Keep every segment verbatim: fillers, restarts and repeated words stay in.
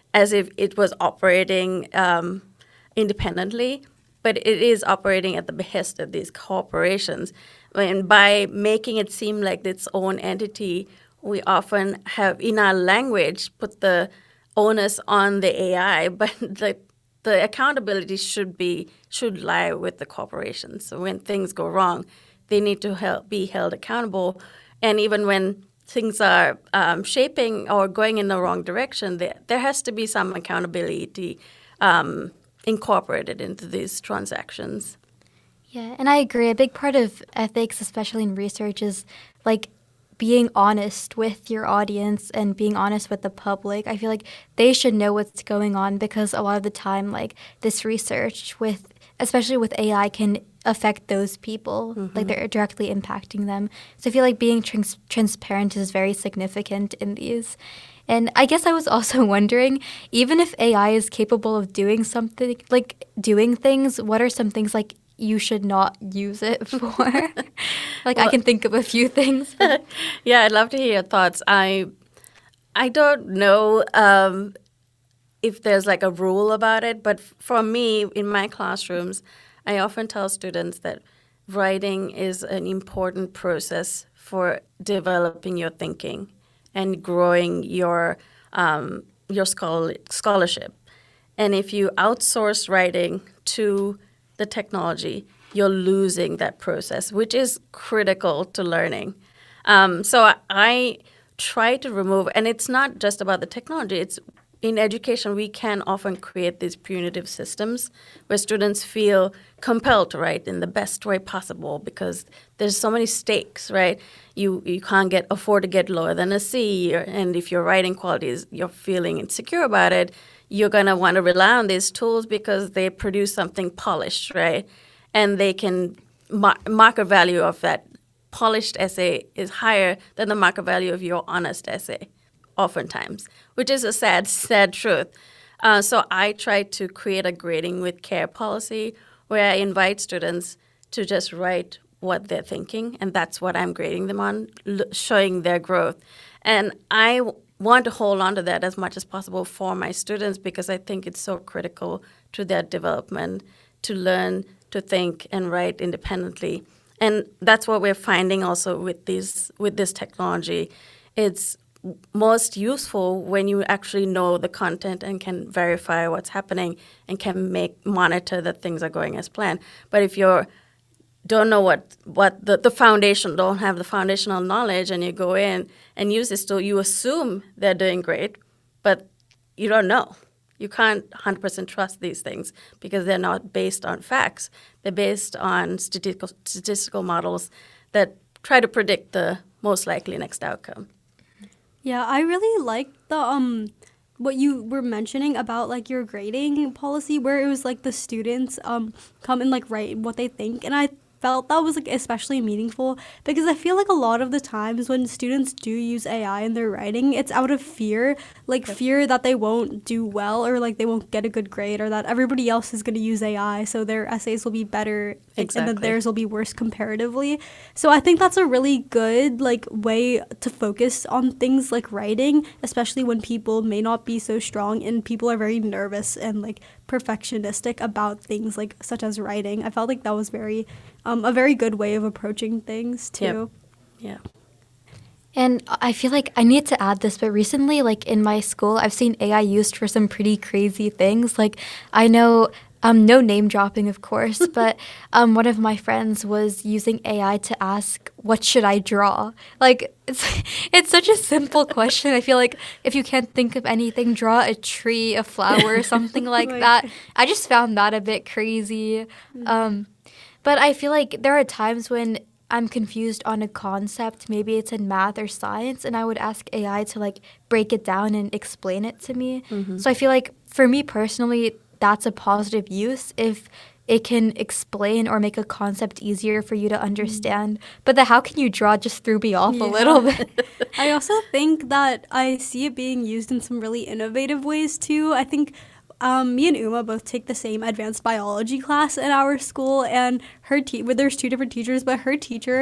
as if it was operating um, independently, but it is operating at the behest of these corporations. And by making it seem like its own entity, we often have in our language put the onus on the A I, but the the accountability should be should lie with the corporations. So when things go wrong, they need to help, be held accountable. And even when things are um, shaping or going in the wrong direction, there, there has to be some accountability um, incorporated into these transactions. Yeah, and I agree. A big part of ethics, especially in research, is like being honest with your audience and being honest with the public. I feel like they should know what's going on because a lot of the time, like this research with, especially with A I, can affect those people. Mm-hmm. Like they're directly impacting them. So I feel like being trans- transparent is very significant in these. And I guess I was also wondering, even if A I is capable of doing something, like doing things, what are some things like you should not use it for? Like well, I can think of a few things. Yeah, I'd love to hear your thoughts. I I don't know um, if there's like a rule about it, but for me, in my classrooms, I often tell students that writing is an important process for developing your thinking and growing your um, your schol- scholarship. And if you outsource writing to the technology, you're losing that process, which is critical to learning. Um, so I, I try to remove, and it's not just about the technology. It's in education, we can often create these punitive systems where students feel compelled to write in the best way possible because there's so many stakes, right? You you can't get afford to get lower than a C, or, and if your writing quality is you're feeling insecure about it, you're going to want to rely on these tools because they produce something polished, right? And they can mar- market value of that polished essay is higher than the market value of your honest essay, oftentimes, which is a sad, sad truth. Uh, so I try to create a grading with care policy where I invite students to just write what they're thinking, and that's what I'm grading them on, l- showing their growth. And I w- want to hold on to that as much as possible for my students because I think it's so critical to their development to learn to think and write independently. And that's what we're finding also with these with this technology. It's most useful when you actually know the content and can verify what's happening and can make monitor that things are going as planned. But if you don't know what what the, the foundation, don't have the foundational knowledge, and you go in and use this tool, you assume they're doing great, but you don't know. You can't one hundred percent trust these things because they're not based on facts. They're based on statistical statistical models that try to predict the most likely next outcome. Yeah, I really like the um what you were mentioning about like your grading policy where it was like the students um come and like write what they think, and I felt that was like especially meaningful because I feel like a lot of the times when students do use A I in their writing, it's out of fear, like yep. fear that they won't do well or like they won't get a good grade or that everybody else is going to use A I, so their essays will be better exactly. and then theirs will be worse comparatively. So I think that's a really good like way to focus on things like writing, especially when people may not be so strong and people are very nervous and like perfectionistic about things like such as writing. I felt like that was very um, a very good way of approaching things too. Yeah. And I feel like I need to add this, but recently, like in my school, I've seen A I used for some pretty crazy things. Like I know, um, no name dropping, of course, but um, one of my friends was using A I to ask, "What should I draw?" Like it's it's such a simple question. I feel like if you can't think of anything, draw a tree, a flower, something like that. I just found that a bit crazy. Mm-hmm. Um, but I feel like there are times when I'm confused on a concept, maybe it's in math or science, and I would ask A I to like break it down and explain it to me. Mm-hmm. So I feel like for me personally, that's a positive use if it can explain or make a concept easier for you to understand. Mm-hmm. But the how can you draw just threw me off yeah. a little bit. I also think that I see it being used in some really innovative ways too. I think Um, me and Uma both take the same advanced biology class at our school, and her te- well, there's two different teachers, but her teacher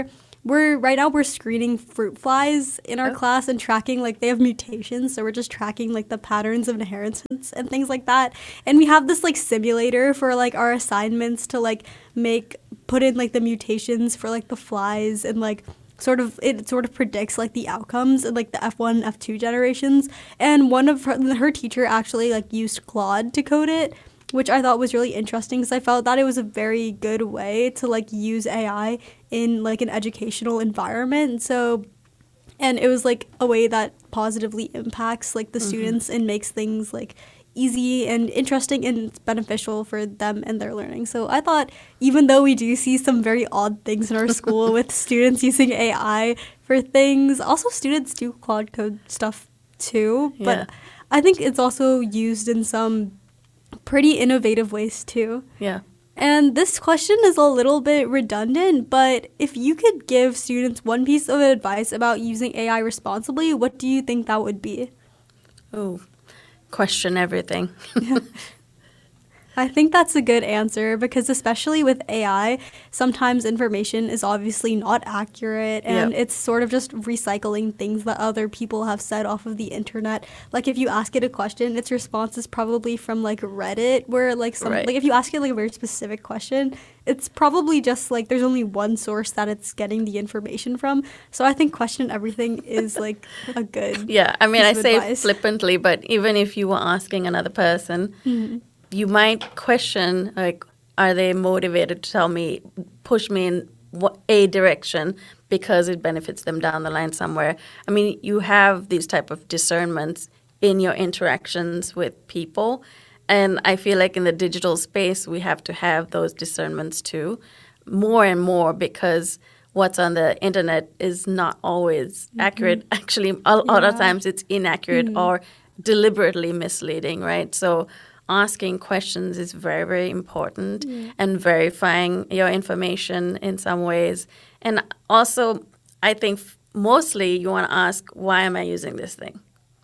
we're right now we're screening fruit flies in our Oh. class and tracking like they have mutations, so we're just tracking like the patterns of inheritance and things like that. And we have this like simulator for like our assignments to like make put in like the mutations for like the flies, and like sort of it sort of predicts like the outcomes in like the F one, F two generations. And one of her, her teacher actually like used Claude to code it, which I thought was really interesting because I felt that it was a very good way to like use A I in like an educational environment. So, and it was like a way that positively impacts like the mm-hmm. students and makes things like easy and interesting and beneficial for them and their learning. So I thought, even though we do see some very odd things in our school with students using A I for things, also students do Claude Code stuff too, but Yeah. I think it's also used in some pretty innovative ways too. Yeah. And this question is a little bit redundant, but if you could give students one piece of advice about using A I responsibly, what do you think that would be? Oh, question everything. I think that's a good answer, because especially with A I, sometimes information is obviously not accurate, and Yep. it's sort of just recycling things that other people have said off of the internet. Like if you ask it a question, its response is probably from like Reddit, where like some Right. like if you ask it like a very specific question, it's probably just like there's only one source that it's getting the information from. So I think question everything is like a good Yeah, I mean, I piece of say advice. flippantly, but even if you were asking another person, Mhm. you might question, like, are they motivated to tell me, push me in wha- a direction because it benefits them down the line somewhere? I mean, you have these type of discernments in your interactions with people, and I feel like in the digital space, we have to have those discernments too, more and more, because what's on the internet is not always accurate. Actually, a lot of Yeah. times it's inaccurate or deliberately misleading, right? So asking questions is very, very important, and verifying your information in some ways. And also, I think f- mostly you want to ask, why am I using this thing?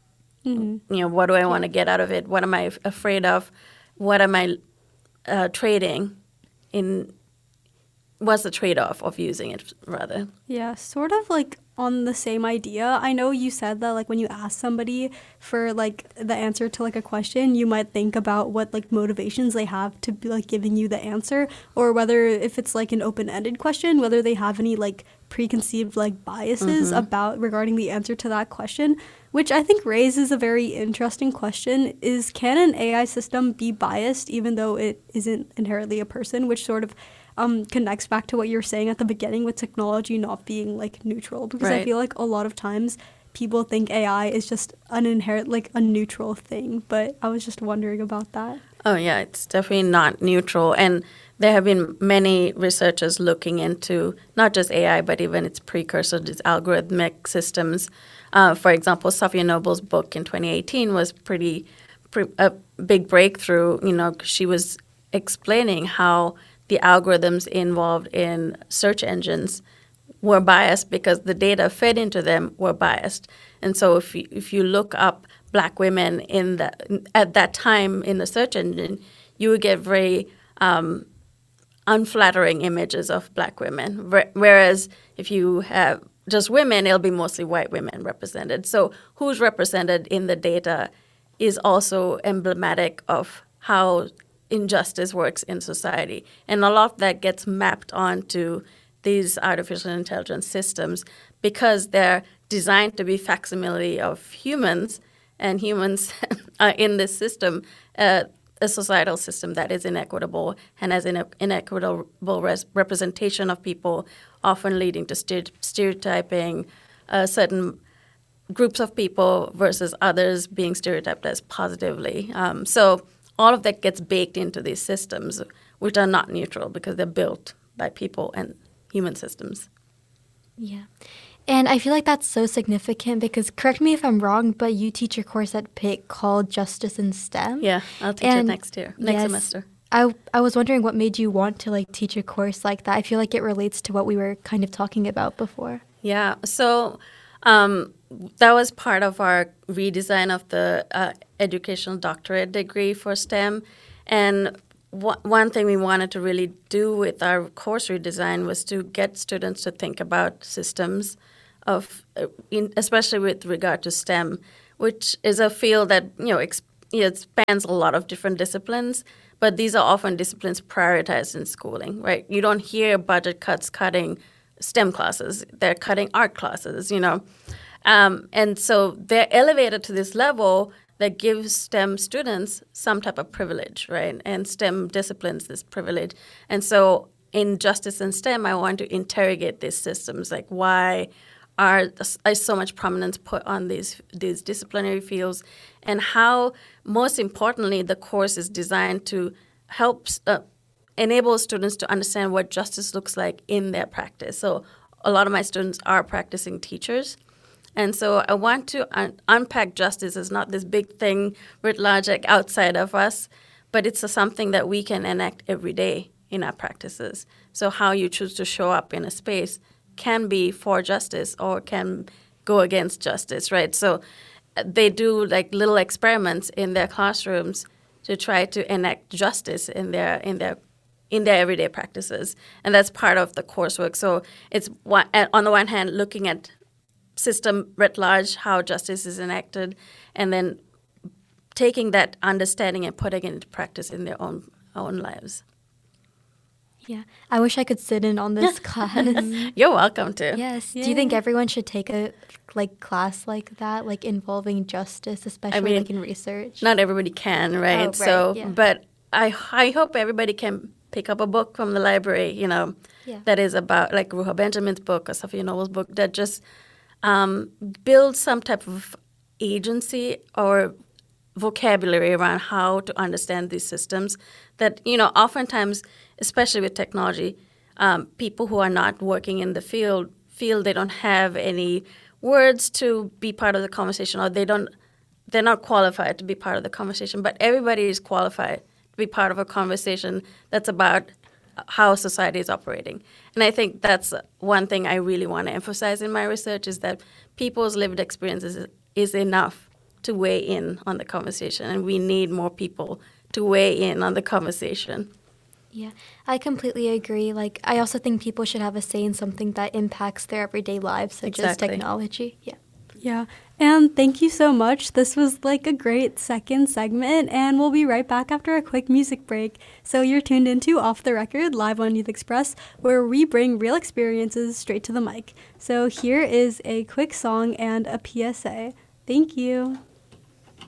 Mhm. You know, what do I want to get out of it? What am I f- afraid of? What am I uh, trading in? What's the trade-off of using it, rather? Yeah, sort of like on the same idea. I know you said that like when you ask somebody for like the answer to like a question, you might think about what like motivations they have to be like giving you the answer, or whether if it's like an open-ended question, whether they have any like preconceived like biases about regarding the answer to that question, which I think raises a very interesting question. Is, can an A I system be biased even though it isn't inherently a person, which sort of um, connects back to what you were saying at the beginning with technology not being like neutral, because I Right. feel like a lot of times people think A I is just an inherent like a neutral thing, but I was just wondering about that. Oh, yeah, it's definitely not neutral. And there have been many researchers looking into not just A I, but even its precursor, these algorithmic systems. Uh, for example, Sophia Noble's book in twenty eighteen was pretty, pre- a big breakthrough. You know, she was explaining how the algorithms involved in search engines were biased because the data fed into them were biased. And so if you, if you look up black women in the at that time in the search engine, you would get very um, unflattering images of black women. Whe- Whereas if you have just women, it'll be mostly white women represented. So who's represented in the data is also emblematic of how injustice works in society. And a lot of that gets mapped onto these artificial intelligence systems because they're designed to be facsimile of humans, and humans are in this system, uh, a societal system that is inequitable and has ine- inequitable res- representation of people, often leading to stere- stereotyping uh, certain groups of people versus others being stereotyped as positively. Um, so all of that gets baked into these systems, which are not neutral because they're built by people and human systems. Yeah. And I feel like that's so significant because, correct me if I'm wrong, but you teach a course at Pitt called Justice in STEM. Yeah, I'll teach And it next year, next yes, semester. I, I was wondering what made you want to like teach a course like that. I feel like it relates to what we were kind of talking about before. Yeah, so um, that was part of our redesign of the uh, educational doctorate degree for STEM. And wh- one thing we wanted to really do with our course redesign was to get students to think about systems of, uh, in, especially with regard to STEM, which is a field that, you know, exp- you know, it spans a lot of different disciplines, but these are often disciplines prioritized in schooling, right? You don't hear budget cuts cutting STEM classes. They're cutting art classes, you know. Um, and so they're elevated to this level that gives STEM students some type of privilege, right? And STEM disciplines this privilege. And so in Justice and STEM, I want to interrogate these systems, like why are is so much prominence put on these these disciplinary fields, and how, most importantly, the course is designed to help uh, enable students to understand what justice looks like in their practice. So a lot of my students are practicing teachers. And so I want to un- unpack justice as not this big thing writ large, like outside of us, but it's a, something that we can enact every day in our practices. So how you choose to show up in a space can be for justice or can go against justice, right? So uh, they do like little experiments in their classrooms to try to enact justice in their in their in their everyday practices, and that's part of the coursework. So it's one, on the one hand looking at system writ large, how justice is enacted, and then taking that understanding and putting it into practice in their own own lives. Yeah, I wish I could sit in on this class. You're welcome to. Yes. Yeah. Do you think everyone should take a like class like that, like involving justice, especially mean, like in research? Not everybody can, right? Oh, right, So, yeah. but I I hope everybody can pick up a book from the library, you know, Yeah. that is about like Ruha Benjamin's book or Sophia Noble's book that just um, builds some type of agency or vocabulary around how to understand these systems that, you know, oftentimes, especially with technology, um, people who are not working in the field feel they don't have any words to be part of the conversation, or they don't, they're not qualified to be part of the conversation. But everybody is qualified to be part of a conversation that's about how society is operating. And I think that's one thing I really want to emphasize in my research is that people's lived experiences is enough to weigh in on the conversation, and we need more people to weigh in on the conversation. Yeah, I completely agree. Like, I also think people should have a say in something that impacts their everyday lives, such as Exactly. technology. Yeah. Yeah. And thank you so much. This was like a great second segment, and we'll be right back after a quick music break. So you're tuned into Off the Record, live on Youth Express, where we bring real experiences straight to the mic. So here is a quick song and a P S A. Thank you.